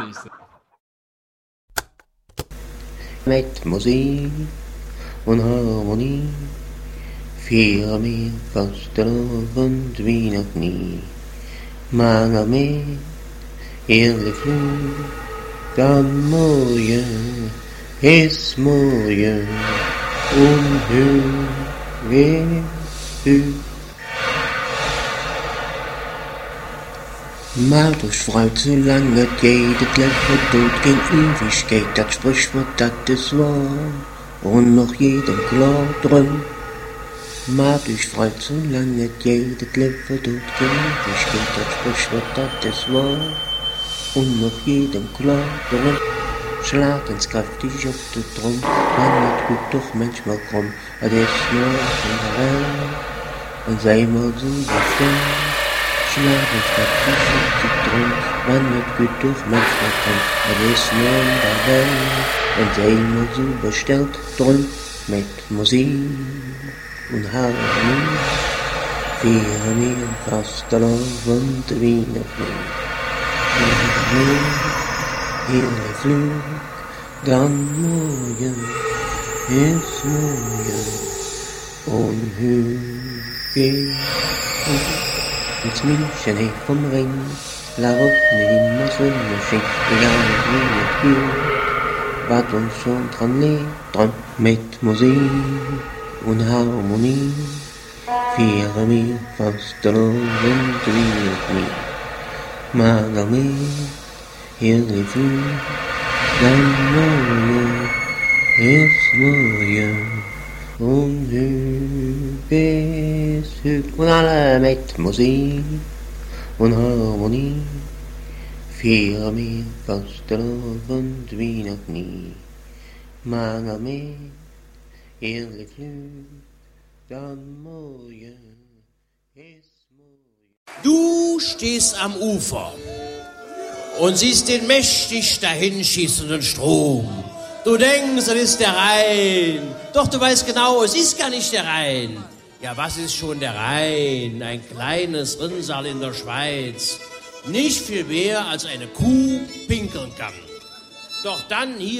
Mit Musik und Harmonie feiern wir Fastenabend wie noch nie. Mange mehr, ehrlich Flug, am Morgen ist morgen und höher. Macht euch frei, solange jedes Leben tut, kein Ewigkeit, das Sprichwort, das ist wahr, und noch jedem klar drin. Macht euch frei, solange jedes Leben tut, kein Ewigkeit, das Sprichwort, das ist wahr, und noch jedem klar drin. Schlag ins kräftig auf den Drum, man wird gut doch manchmal krumm, das ist nur in der Welt, und sei mal so bestimmt. Schlag ins kräftig auf den Drum, man wird gut doch manchmal krumm, das ist nur in der Welt, und sei mal so bestellt drum, mit Musik und Harmonie, feiern wir Fastenabend wie noch nie. Hier Flug, dann morgen ist morgen und Hügel. Ins München hey vom Ring, la Route immer so Maschine, egal wie es geht, was uns schon dran liegt, dran mit Musik und Harmonie, feiern wir Fastenabend wie noch nie. Magami, hier Flug, dann morgen ist morgen und Hügel ist Hügel. Und alle mit Musik und Harmonie feiern wir Fastenabend wie noch nie. Magami, hier Flug, dann morgen ist morgen. Du stehst am Ufer und siehst den mächtig dahinschießenden Strom. Du denkst, das ist der Rhein. Doch du weißt genau, es ist gar nicht der Rhein. Ja, was ist schon der Rhein? Ein kleines Rinnsal in der Schweiz. Nicht viel mehr, als eine Kuh pinkeln kann. Doch dann hier